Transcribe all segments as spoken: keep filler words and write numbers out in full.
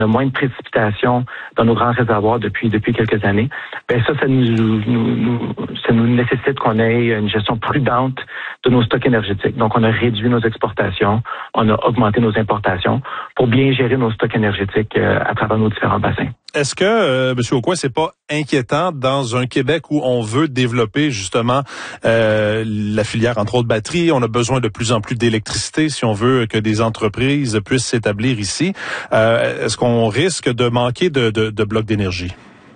a moins de précipitations dans nos grands réservoirs depuis depuis quelques années. Ben ça, ça nous, nous, nous ça nous nécessite qu'on ait une gestion prudente de nos stocks énergétiques. Donc, on a réduit nos exportations, on a augmenté nos importations pour bien gérer nos stocks énergétiques euh, à travers nos différents bassins. Est-ce que, euh, M. Aucoin, c'est pas inquiétant dans un Québec où on veut développer justement euh, la filière, entre autres, batteries? On a besoin de plus en plus d'électricité si on veut que des entreprises puissent s'établir ici. Euh, est-ce qu'on risque de manquer de, de, de blocs d'énergie?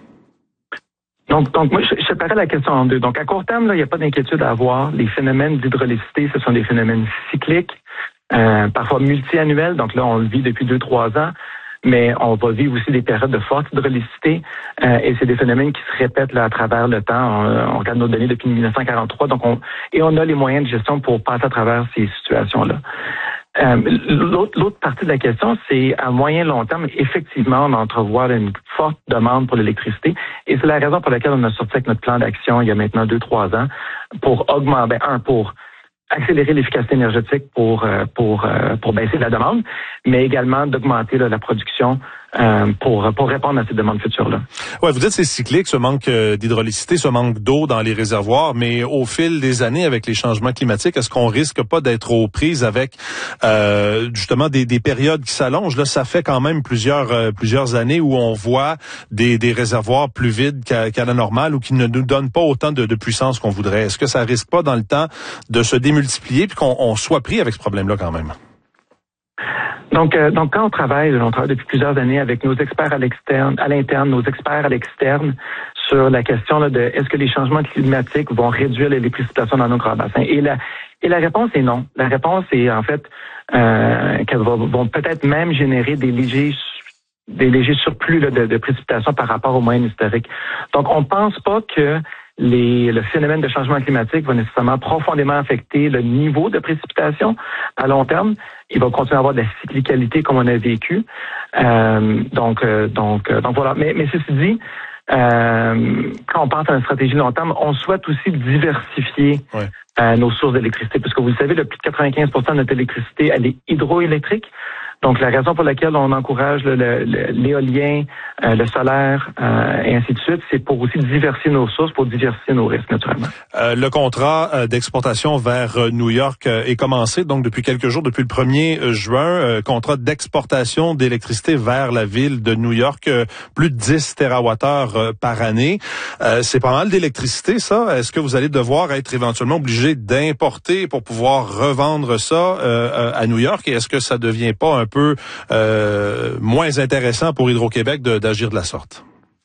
Donc, donc moi, je, je séparais la question en deux. Donc, à court terme, là, il n'y a pas d'inquiétude à avoir. Les phénomènes d'hydraulicité, ce sont des phénomènes cycliques, euh, parfois multi-annuels. Donc là, on le vit depuis deux, trois ans. Mais on va vivre aussi des périodes de forte hydraulicité euh, et c'est des phénomènes qui se répètent là, à travers le temps. On, on regarde nos données depuis dix-neuf cent quarante-trois, donc on et on a les moyens de gestion pour passer à travers ces situations-là. Euh, l'autre, l'autre partie de la question, c'est à moyen long terme, effectivement, on entrevoit une forte demande pour l'électricité et c'est la raison pour laquelle on a sorti avec notre plan d'action il y a maintenant deux, trois ans pour augmenter, ben, un, pour accélérer l'efficacité énergétique pour pour pour baisser la demande, mais également d'augmenter là, la production euh, pour pour répondre à ces demandes futures-là. Ouais, vous dites c'est cyclique, ce manque d'hydraulicité, ce manque d'eau dans les réservoirs, mais au fil des années, avec les changements climatiques, est-ce qu'on risque pas d'être aux prises avec euh, justement des, des périodes qui s'allongent? Là, ça fait quand même plusieurs euh, plusieurs années où on voit des, des réservoirs plus vides qu'à, qu'à la normale ou qui ne nous donnent pas autant de, de puissance qu'on voudrait. Est-ce que ça risque pas dans le temps de se démultiplier puis qu'on on soit pris avec ce problème-là quand même? Donc, euh, donc quand on travaille, on travaille depuis plusieurs années avec nos experts à l'externe, à l'interne, nos experts à l'externe sur la question là, de est-ce que les changements climatiques vont réduire les précipitations dans nos grands bassins. Et la et la réponse est non. La réponse est en fait euh, qu'elles vont, vont peut-être même générer des légers des légers surplus là, de, de précipitations par rapport aux moyennes historiques. Donc, on pense pas que Les, le phénomène de changement climatique va nécessairement profondément affecter le niveau de précipitation à long terme. Il va continuer à avoir de la cyclicalité comme on a vécu. Euh, donc, euh, donc, euh, donc voilà. Mais, mais ceci dit, euh, quand on pense à une stratégie long terme, on souhaite aussi diversifier ouais. euh, nos sources d'électricité, parce que vous le savez, le plus de quatre-vingt-quinze pour cent de notre électricité, elle est hydroélectrique. Donc, la raison pour laquelle on encourage le, le, le, l'éolien, euh, le solaire euh, et ainsi de suite, c'est pour aussi diversifier nos sources, pour diversifier nos risques, naturellement. Euh, le contrat euh, d'exportation vers euh, New York euh, est commencé, donc depuis quelques jours, depuis le premier juin, euh, contrat d'exportation d'électricité vers la ville de New York, euh, plus de dix térawattheures euh, par année. Euh, c'est pas mal d'électricité, ça. Est-ce que vous allez devoir être éventuellement obligé d'importer pour pouvoir revendre ça euh, à New York? Et est-ce que ça devient pas un peu peu euh, moins intéressant pour Hydro-Québec de, d'agir de la sorte?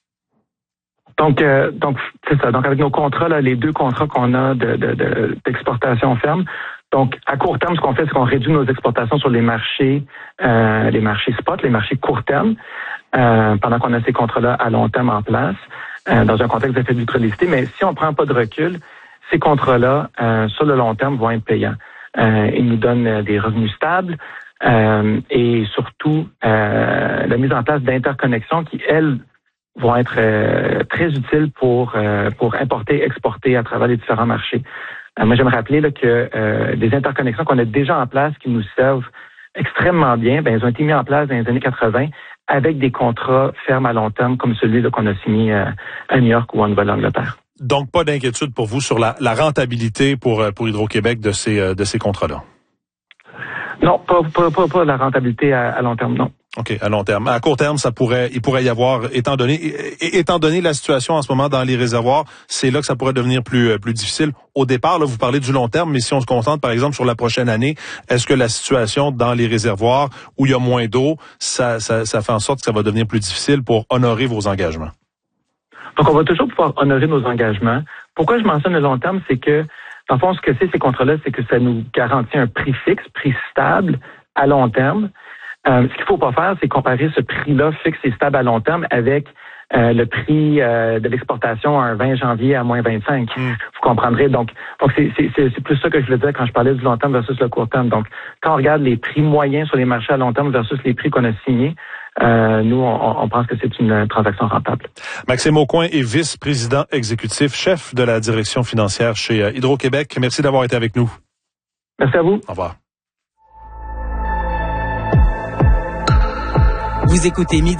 Donc, euh, donc c'est ça. Donc, avec nos contrats, là, les deux contrats qu'on a de, de, de, d'exportation ferme, donc, à court terme, ce qu'on fait, c'est qu'on réduit nos exportations sur les marchés, euh, les marchés spot, les marchés court terme, euh, pendant qu'on a ces contrats-là à long terme en place, euh, dans un contexte d'effet d'hydraulicité. Mais si on prend pas de recul, ces contrats-là, euh, sur le long terme, vont être payants. Euh, ils nous donnent des revenus stables. Euh, et surtout euh, la mise en place d'interconnexions qui, elles, vont être euh, très utiles pour euh, pour importer, exporter à travers les différents marchés. Euh, moi, j'aimerais rappeler là, que euh, des interconnexions qu'on a déjà en place qui nous servent extrêmement bien, ben, elles ont été mises en place dans les années quatre-vingt avec des contrats fermes à long terme comme celui là, qu'on a signé euh, à New York ou en Nouvelle-Angleterre. Donc, pas d'inquiétude pour vous sur la, la rentabilité pour, pour Hydro-Québec de ces, de ces contrats-là? Non, pas, pas, pas, pas la rentabilité à, à long terme, non. OK, à long terme. À court terme, ça pourrait, il pourrait y avoir, étant donné, étant donné la situation en ce moment dans les réservoirs, c'est là que ça pourrait devenir plus, plus difficile. Au départ, là, vous parlez du long terme, mais si on se concentre, par exemple, sur la prochaine année, est-ce que la situation dans les réservoirs où il y a moins d'eau, ça, ça, ça fait en sorte que ça va devenir plus difficile pour honorer vos engagements? Donc, on va toujours pouvoir honorer nos engagements. Pourquoi je mentionne le long terme, c'est que dans le fond, ce que c'est, ces contrats-là, c'est que ça nous garantit un prix fixe, prix stable à long terme. Euh, ce qu'il faut pas faire, c'est comparer ce prix-là fixe et stable à long terme avec euh, le prix euh, de l'exportation un vingt janvier à moins vingt-cinq. Mm. Vous comprendrez. Donc, donc c'est, c'est, c'est plus ça que je voulais dire quand je parlais du long terme versus le court terme. Donc, quand on regarde les prix moyens sur les marchés à long terme versus les prix qu'on a signés, Euh, nous, on, on pense que c'est une transaction rentable. Maxime Aucoin est vice-président exécutif, chef de la direction financière chez Hydro-Québec. Merci d'avoir été avec nous. Merci à vous. Au revoir. Vous écoutez Midi